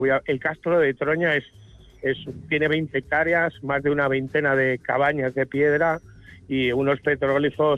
El Castro de Troña tiene 20 hectáreas, más de una veintena de cabañas de piedra y unos petroglifos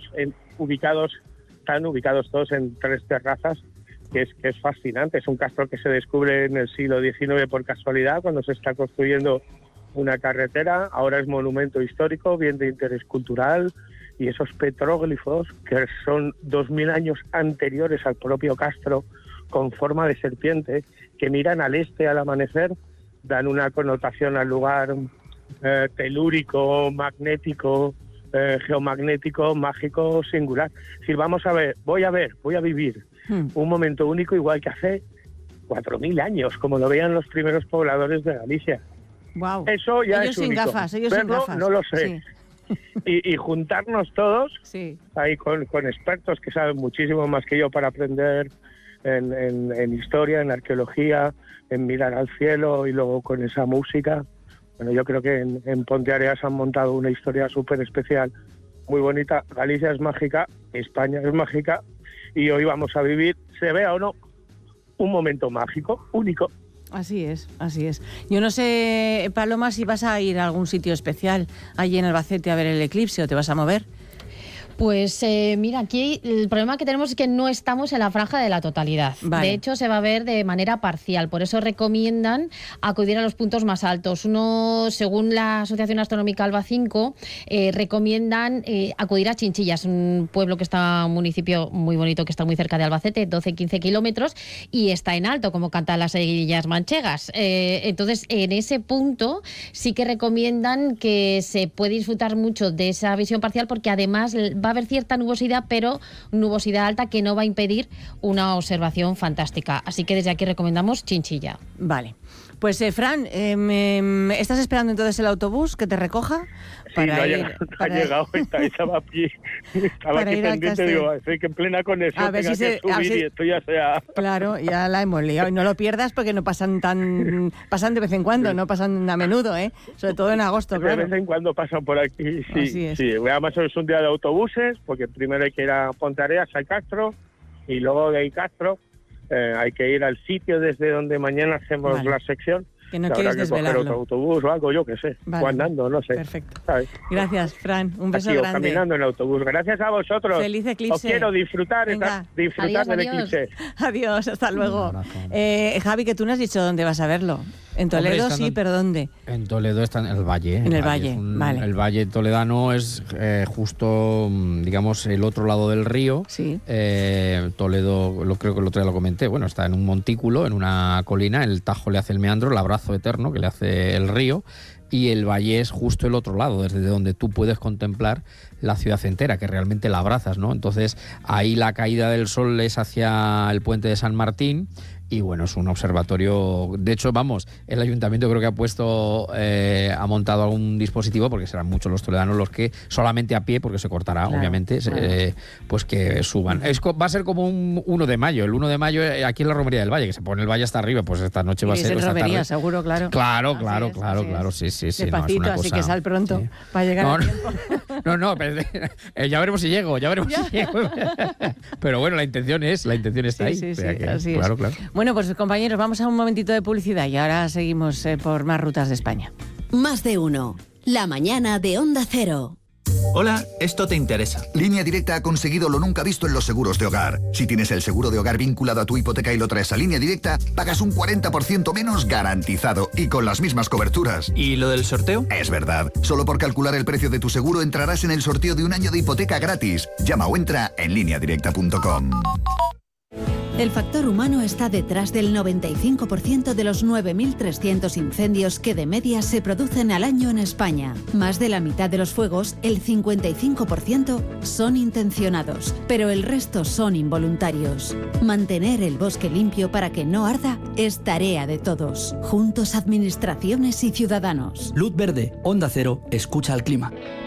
están ubicados todos en 3 terrazas, que es fascinante. Es un castro que se descubre en el siglo XIX por casualidad, cuando se está construyendo una carretera. Ahora es monumento histórico, bien de interés cultural, y esos petróglifos, que son 2000 años anteriores al propio castro, con forma de serpiente, que miran al este al amanecer, dan una connotación al lugar telúrico, magnético, geomagnético, mágico, singular. Si voy a vivir un momento único, igual que hace 4000 años, como lo veían los primeros pobladores de Galicia. Wow. Eso ya ellos es único. Ellos sin gafas. No lo sé. Sí. Y juntarnos todos, sí, ahí con expertos que saben muchísimo más que yo para aprender en historia, en arqueología, en mirar al cielo, y luego con esa música. Bueno, yo creo que en Ponteareas han montado una historia súper especial, muy bonita. Galicia es mágica, España es mágica, y hoy vamos a vivir, se vea o no, un momento mágico, único. Así es, así es. Yo no sé, Paloma, si vas a ir a algún sitio especial allí en Albacete a ver el eclipse, o te vas a mover. Pues mira, aquí el problema que tenemos es que no estamos en la franja de la totalidad. Vale. De hecho, se va a ver de manera parcial. Por eso recomiendan acudir a los puntos más altos. Según la Asociación Astronómica Alba 5, recomiendan acudir a Chinchillas, un municipio muy bonito que está muy cerca de Albacete, 12-15 kilómetros, y está en alto, como cantan las Aguillas manchegas. Entonces, en ese punto sí que recomiendan que se puede disfrutar mucho de esa visión parcial, porque además va a haber cierta nubosidad, pero nubosidad alta que no va a impedir una observación fantástica. Así que desde aquí recomendamos Chinchilla. Vale. Pues Fran, ¿estás esperando entonces el autobús que te recoja? Sí, ha llegado, estaba aquí pendiente, digo, estoy que en plena conexión tenga que subir y esto ya sea... Claro, ya la hemos liado. Y no lo pierdas porque no pasan de vez en cuando, no pasan a menudo, sobre todo en agosto, claro. De vez en cuando pasan por aquí, sí. Además es un día de autobuses, porque primero hay que ir a Ponteareas, al Castro, y luego de ahí Castro hay que ir al sitio desde donde mañana hacemos la sección. Que no quieres desvelarlo. Coger otro autobús o algo, yo qué sé. O andando, no sé. Perfecto. ¿Sabes? Gracias, Fran. Un beso aquí, grande. Caminando en el autobús. Gracias a vosotros. Feliz eclipse. Os quiero disfrutar del eclipse. Adiós, hasta luego. Javi, que tú no has dicho dónde vas a verlo. En Toledo sí, pero ¿dónde? En Toledo está en el Valle. En el Valle, vale. El Valle toledano es justo, digamos, el otro lado del río. Sí. Toledo, creo que el otro día lo comenté, bueno, está en un montículo, en una colina, el Tajo le hace el meandro, el abrazo eterno que le hace el río, y el Valle es justo el otro lado, desde donde tú puedes contemplar la ciudad entera, que realmente la abrazas, ¿no? Entonces, ahí la caída del sol es hacia el puente de San Martín. Y bueno, es un observatorio. De hecho, vamos, el ayuntamiento creo que ha montado algún dispositivo, porque serán muchos los toledanos los que solamente a pie, porque se cortará, claro, obviamente, claro. Pues que suban. Va a ser como un 1 de mayo. El 1 de mayo aquí en la Romería del Valle, que se pone el valle hasta arriba, pues esta noche va a ser. Y es en Romería, seguro, claro. Claro, sí. Despacito, así que sal pronto para llegar a tiempo. No, pero, ya veremos si llego, Pero bueno, la intención está ahí. Sí, que, así claro, es. Claro. Bueno, pues compañeros, vamos a un momentito de publicidad y ahora seguimos por más rutas de España. Más de uno. La mañana de Onda Cero. Hola, esto te interesa. Línea Directa ha conseguido lo nunca visto en los seguros de hogar. Si tienes el seguro de hogar vinculado a tu hipoteca y lo traes a Línea Directa, pagas un 40% menos garantizado y con las mismas coberturas. ¿Y lo del sorteo? Es verdad. Solo por calcular el precio de tu seguro entrarás en el sorteo de un año de hipoteca gratis. Llama o entra en lineadirecta.com. El factor humano está detrás del 95% de los 9.300 incendios que de media se producen al año en España. Más de la mitad de los fuegos, el 55%, son intencionados, pero el resto son involuntarios. Mantener el bosque limpio para que no arda es tarea de todos. Juntos, administraciones y ciudadanos. Luz verde, Onda Cero, escucha al clima.